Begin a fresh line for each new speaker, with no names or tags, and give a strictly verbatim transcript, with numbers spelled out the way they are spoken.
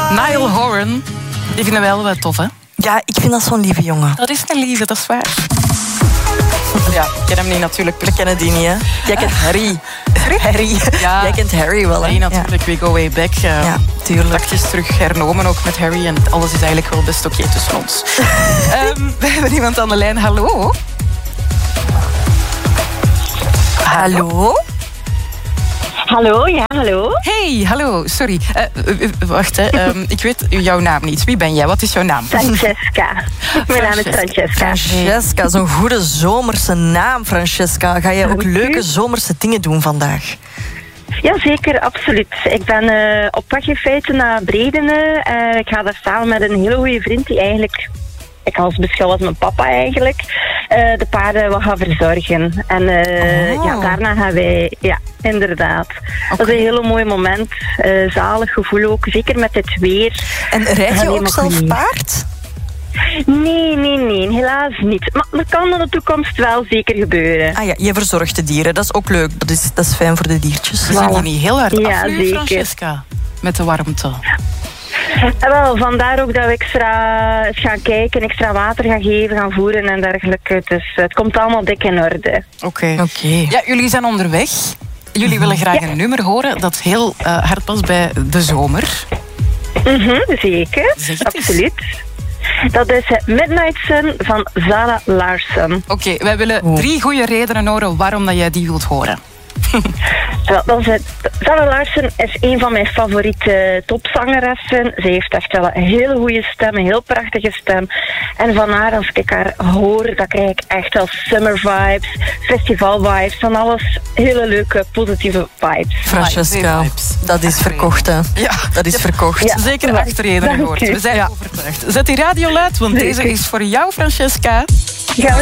Niall Horan. Die vinden wij wel wel tof, hè?
Ja, ik vind dat zo'n lieve jongen.
Dat is een lieve, dat is waar. Ja, ik ken hem niet natuurlijk.
We kennen die niet, hè? Jij kent Harry. Harry.
Ja.
Jij kent Harry wel, hè?
Nee, natuurlijk. We go way back. Uh,
ja, tuurlijk.
Contactjes terug hernomen, ook met Harry. En alles is eigenlijk wel best oké tussen ons. um, we hebben iemand aan de lijn. Hallo?
Hallo?
Hallo, ja, hallo.
Hey, hallo, sorry. Uh, uh, wacht, hè. Um, ik weet jouw naam niet. Wie ben jij? Wat is jouw naam?
Francesca. Mijn naam is Francesca.
Francesca, zo'n goede zomerse naam, Francesca. Ga jij ook leuke zomerse dingen doen vandaag?
Ja, zeker, absoluut. Ik ben uh, op weg in feite naar Bredene. Uh, ik ga daar samen met een hele goede vriend die eigenlijk... Ik als beschouw als mijn papa eigenlijk. Uh, de paarden wat gaan verzorgen. En uh, oh. ja, daarna gaan wij... Ja, inderdaad. Okay. Dat is een hele mooi moment. Uh, zalig gevoel ook. Zeker met dit weer.
En rijd je ook zelf paard?
Nee, nee, nee. Helaas niet. Maar dat kan in de toekomst wel zeker gebeuren.
Ah ja, je verzorgt de dieren. Dat is ook leuk. Dat is, dat is fijn voor de diertjes.
Ze zijn die niet heel hard
ja,
af nu,
zeker.
Francesca? Met de warmte.
En wel, vandaar ook dat we extra gaan kijken, extra water gaan geven, gaan voeren en dergelijke. Dus het komt allemaal dik in orde.
Oké. Okay. Okay. Ja, jullie zijn onderweg. Jullie mm-hmm. willen graag ja. een nummer horen dat heel uh, hard past bij de zomer.
Mm-hmm, zeker, absoluut. Dat is Midnight Sun van Zara Larsson.
Oké, okay, wij willen oh. drie goede redenen horen waarom dat jij die wilt horen.
Wel, Zara Larsson is een van mijn favoriete topzangeressen. Ze heeft echt wel een hele goede stem, een heel prachtige stem. En van haar, als ik haar hoor, dan krijg ik echt wel summer vibes, festival vibes, van alles hele leuke, positieve vibes.
Francesca, dat is verkocht, hè?
Ja,
dat is verkocht.
Ja, zeker acht redenen gehoord. We zijn ja. overtuigd. Zet die radio luid, want deze is voor jou, Francesca.
Ja.